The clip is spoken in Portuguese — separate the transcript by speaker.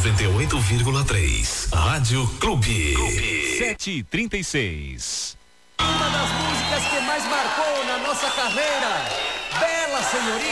Speaker 1: 98,3. Rádio Clube.
Speaker 2: 7h36.
Speaker 3: Uma das músicas que mais marcou na nossa carreira. Bela Senhorita.